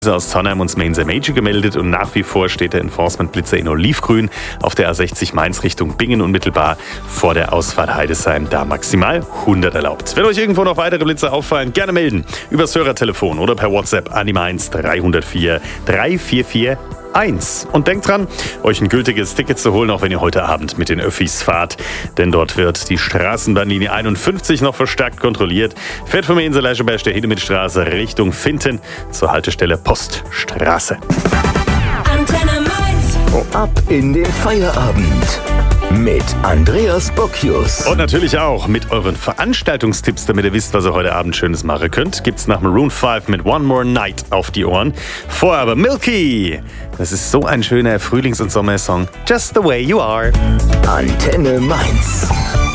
Aus Zonheim uns Mainzer Major gemeldet und nach wie vor steht der Enforcement-Blitzer in Olivgrün auf der A60 Mainz Richtung Bingen unmittelbar vor der Ausfahrt Heidesheim, da maximal 100 erlaubt. Wenn euch irgendwo noch weitere Blitzer auffallen, gerne melden. Übers Hörertelefon oder per WhatsApp an die Mainz 304 344 1. Und denkt dran, euch ein gültiges Ticket zu holen, auch wenn ihr heute Abend mit den Öffis fahrt. Denn dort wird die Straßenbahnlinie 51 noch verstärkt kontrolliert. Fährt vom Insel-Leischeberg der Hedemithstraße Richtung Finten zur Haltestelle Poststraße. Antenne Mainz. Ab in den Feierabend mit Andreas Bocchius. Und natürlich auch mit euren Veranstaltungstipps, damit ihr wisst, was ihr heute Abend Schönes machen könnt, gibt's nach Maroon 5 mit One More Night auf die Ohren. Vorher aber Milky. Das ist so ein schöner Frühlings- und Sommersong. Just the way you are. Antenne Mainz.